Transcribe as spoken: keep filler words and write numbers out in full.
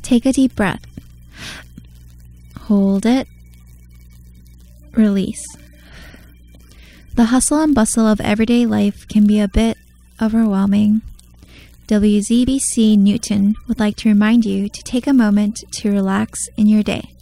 Take a deep breath. Hold it. Release. The hustle and bustle of everyday life can be a bit overwhelming. W Z B C Newton would like to remind you to take a moment to relax in your day.